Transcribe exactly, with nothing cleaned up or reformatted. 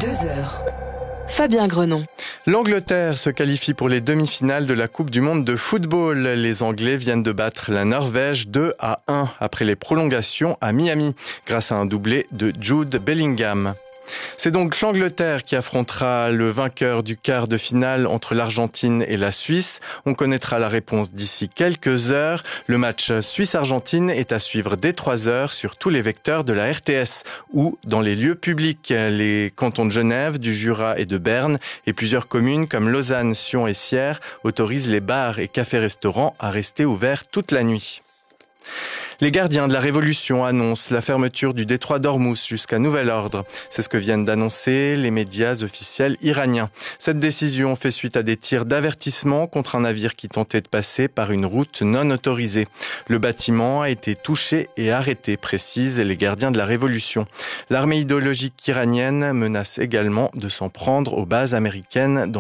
deux heures. Fabien Grenon. L'Angleterre se qualifie pour les demi-finales de la Coupe du Monde de football. Les Anglais viennent de battre la Norvège deux à un après les prolongations à Miami, grâce à un doublé de Jude Bellingham. C'est donc l'Angleterre qui affrontera le vainqueur du quart de finale entre l'Argentine et la Suisse. On connaîtra la réponse d'ici quelques heures. Le match Suisse-Argentine est à suivre dès trois heures sur tous les vecteurs de la R T S ou dans les lieux publics. Les cantons de Genève, du Jura et de Berne et plusieurs communes comme Lausanne, Sion et Sierre autorisent les bars et cafés-restaurants à rester ouverts toute la nuit. Les gardiens de la Révolution annoncent la fermeture du détroit d'Ormuz jusqu'à nouvel ordre. C'est ce que viennent d'annoncer les médias officiels iraniens. Cette décision fait suite à des tirs d'avertissement contre un navire qui tentait de passer par une route non autorisée. Le bâtiment a été touché et arrêté, précisent les gardiens de la Révolution. L'armée idéologique iranienne menace également de s'en prendre aux bases américaines dans